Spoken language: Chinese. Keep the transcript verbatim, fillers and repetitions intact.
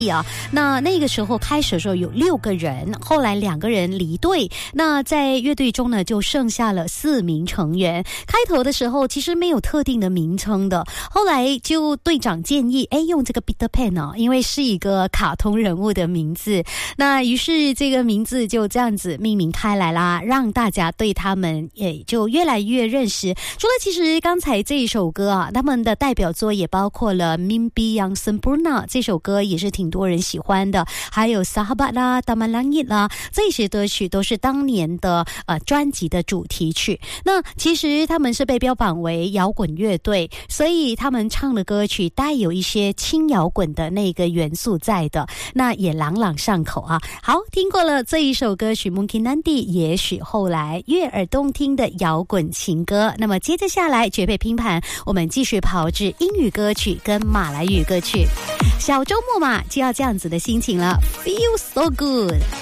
啊，那那个时候开始的时候有六个人，后来两个人离队，那在乐队中呢就剩下了四名成员。开头的时候其实没有特定的名称的，后来就队长建议，哎，用这个 Peter Pan 哦，因为是一个卡通人物的名字，那于是这个名字就这样子命名开来啦，让大家对他们也就越来越认识。除了其实刚才这一首歌啊，他们的代表作也包括了 Mimpi Yang Sempurna 这首歌也是挺多人喜欢的，还有 Sahabat 啦 Taman Langit 啦，这些歌曲都是当年的呃专辑的主题曲。那其实他们是被标榜为摇滚乐队，所以他们唱的歌曲带有一些轻摇滚的那个元素在的，那也朗朗上口啊。好，听过了这一首歌曲 Mungkin Nanti 也许后来悦耳动听的摇滚情歌，那么接着下来绝配拼盘，我们继续跑至英语歌曲跟马来语歌曲。小周末嘛，就要这样子的心情了 ，Feel so good。